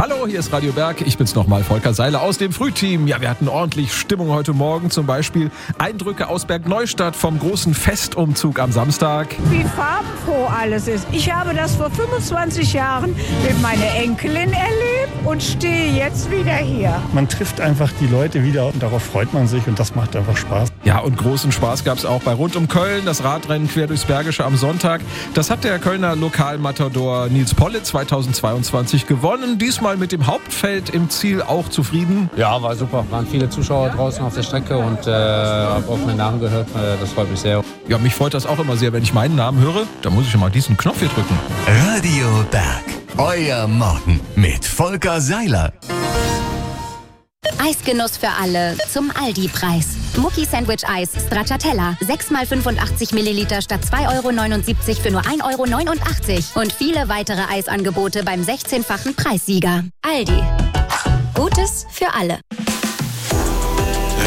Hallo, hier ist Radio Berg. Ich bin's nochmal, Volker Seiler aus dem Frühteam. Ja, wir hatten ordentlich Stimmung heute Morgen. Zum Beispiel Eindrücke aus Bergneustadt vom großen Festumzug am Samstag. Wie farbenfroh alles ist. Ich habe das vor 25 Jahren mit meiner Enkelin erlebt und stehe jetzt wieder hier. Man trifft einfach die Leute wieder und darauf freut man sich und das macht einfach Spaß. Ja, und großen Spaß gab's auch bei Rund um Köln, das Radrennen quer durchs Bergische am Sonntag. Das hat der Kölner Lokalmatador Nils Polle 2022 gewonnen. Diesmal mit dem Hauptfeld im Ziel auch zufrieden. Ja, war super. Waren viele Zuschauer draußen auf der Strecke und habe auch meinen Namen gehört. Das freut mich sehr. Ja, mich freut das auch immer sehr, wenn ich meinen Namen höre. Da muss ich immer diesen Knopf hier drücken. Radio Berg, euer Morgen mit Volker Seiler. Eisgenuss für alle zum Aldi-Preis. Mucki Sandwich Eis Stracciatella. 6 x 85 Milliliter statt 2,79 € für nur 1,89 €. Und viele weitere Eisangebote beim 16-fachen Preissieger. Aldi. Gutes für alle.